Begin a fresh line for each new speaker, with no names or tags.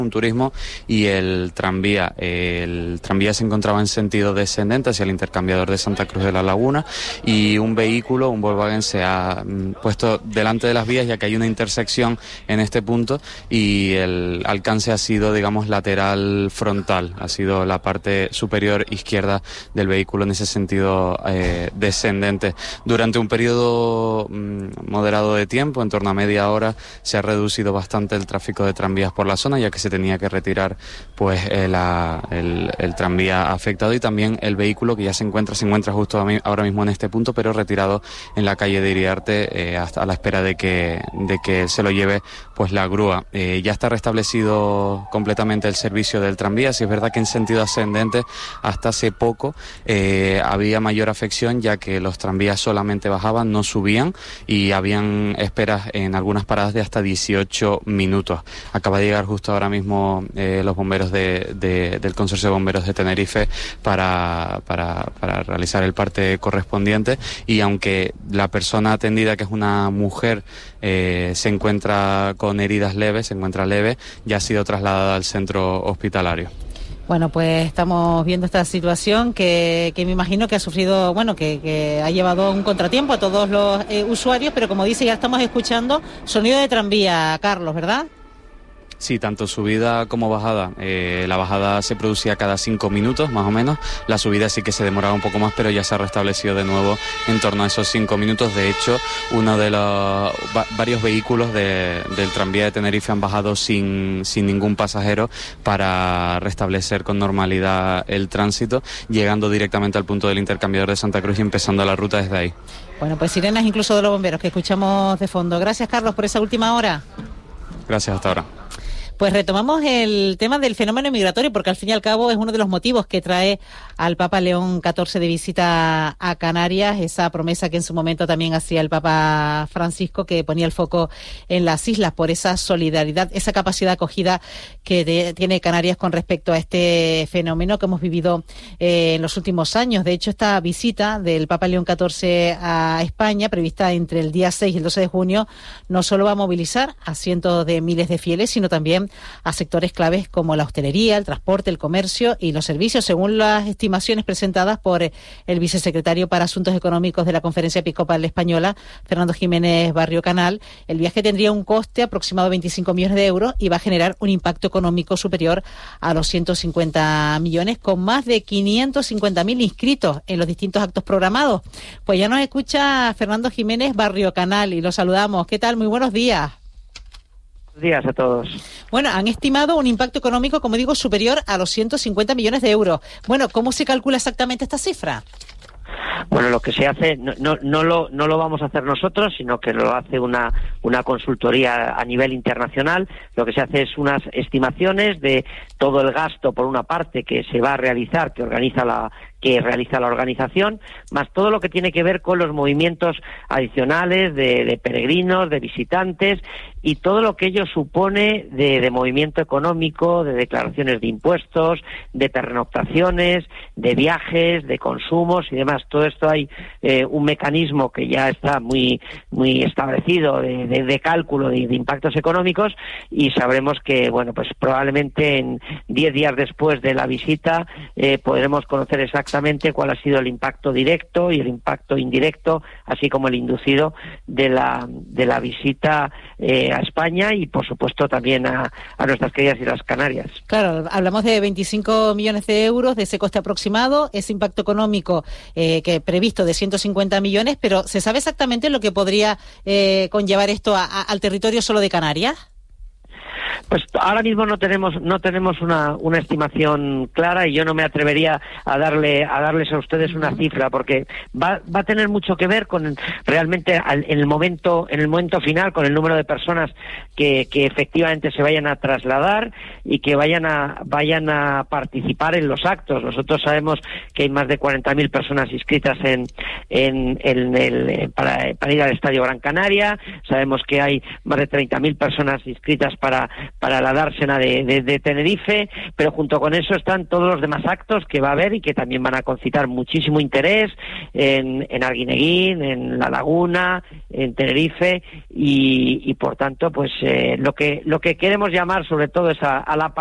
un turismo y el tranvía. El tranvía se encontraba en sentido descendente hacia el intercambiador de Santa Cruz de la Laguna y un vehículo, un Volkswagen, se ha puesto delante de las vías ya que hay una intersección en este punto y el alcance ha sido, digamos, lateral frontal, ha sido la parte superior izquierda del vehículo en ese sentido descendente. Durante un periodo moderado de tiempo, en torno a media hora, se ha reducido bastante el tráfico de tranvías por la zona ya que se tenía que retirar pues el tranvía afectado y también el vehículo que ya se encuentra justo ahora mismo en este punto, pero retirado en la calle de Iriarte hasta a la espera de que se lo lleve pues la grúa. Ya está restablecido completamente el servicio del tranvía. Si es verdad que en sentido ascendente hasta hace poco había mayor afección ya que los tranvías solamente bajaban, no subían y habían esperas en algunas paradas de hasta 18 minutos. Acaba de llegar justo ahora mismo los bomberos del Consorcio de Bomberos de Tenerife para realizar el parte correspondiente y aunque la persona atendida, que es una mujer, se encuentra con heridas leves, se encuentra leve, ya ha sido trasladada al centro hospitalario.
Bueno, pues estamos viendo esta situación que me imagino que ha sufrido, bueno, que ha llevado un contratiempo a todos los usuarios, pero como dice, ya estamos escuchando sonido de tranvía, Carlos, ¿verdad?
Sí, tanto subida como bajada. La bajada se producía cada 5 minutos, más o menos. La subida sí que se demoraba un poco más, pero ya se ha restablecido de nuevo en torno a esos 5 minutos. De hecho, uno de los varios vehículos del tranvía de Tenerife han bajado sin ningún pasajero para restablecer con normalidad el tránsito, llegando directamente al punto del intercambiador de Santa Cruz y empezando la ruta desde ahí.
Bueno, pues sirenas incluso de los bomberos que escuchamos de fondo. Gracias, Carlos, por esa última hora.
Gracias, hasta ahora.
Pues retomamos el tema del fenómeno migratorio, porque al fin y al cabo es uno de los motivos que trae al Papa León XIV de visita a Canarias, esa promesa que en su momento también hacía el Papa Francisco, que ponía el foco en las islas por esa solidaridad, esa capacidad de acogida que tiene Canarias con respecto a este fenómeno que hemos vivido en los últimos años. De hecho, esta visita del Papa León XIV a España, prevista entre el día 6 y el 12 de junio, no solo va a movilizar a cientos de miles de fieles, sino también a sectores claves como la hostelería, el transporte, el comercio y los servicios. Según las estimaciones presentadas por el vicesecretario para Asuntos Económicos de la Conferencia Episcopal Española, Fernando Jiménez Barrio Canal, el viaje tendría un coste aproximado de 25 millones de euros y va a generar un impacto económico superior a los 150 millones, con más de 550.000 inscritos en los distintos actos programados. Pues ya nos escucha Fernando Jiménez Barrio Canal y lo saludamos. ¿Qué tal? Muy buenos días.
Buenos días a todos.
Bueno, han estimado un impacto económico, como digo, superior a los 150 millones de euros. Bueno, ¿cómo se calcula exactamente esta cifra?
Bueno, lo que se hace no lo vamos a hacer nosotros, sino que lo hace una consultoría a nivel internacional. Lo que se hace es unas estimaciones de todo el gasto, por una parte, que se va a realizar, que realiza la organización, más todo lo que tiene que ver con los movimientos adicionales de peregrinos, de visitantes, y todo lo que ello supone de movimiento económico, de declaraciones de impuestos, de pernoctaciones, de viajes, de consumos y demás. Todo esto hay un mecanismo que ya está muy establecido de cálculo de impactos económicos, y sabremos que, bueno, pues probablemente en 10 días después de la visita podremos conocer exactamente cuál ha sido el impacto directo y el impacto indirecto, así como el inducido de la visita a España y, por supuesto, también a nuestras queridas Islas Canarias.
Claro, hablamos de 25 millones de euros de ese coste aproximado, ese impacto económico que previsto de 150 millones, pero ¿se sabe exactamente lo que podría conllevar esto al territorio solo de Canarias?
Pues ahora mismo no tenemos una estimación clara, y yo no me atrevería a darles a ustedes una cifra, porque va a tener mucho que ver con realmente en el momento final, con el número de personas que efectivamente se vayan a trasladar y que vayan a participar en los actos. Nosotros sabemos que hay más de 40.000 personas inscritas para ir al Estadio Gran Canaria. Sabemos que hay más de 30.000 personas inscritas para la dársena de Tenerife, pero junto con eso están todos los demás actos que va a haber y que también van a concitar muchísimo interés en Arguineguín, en La Laguna, en Tenerife, y por tanto pues lo que queremos llamar sobre todo es a la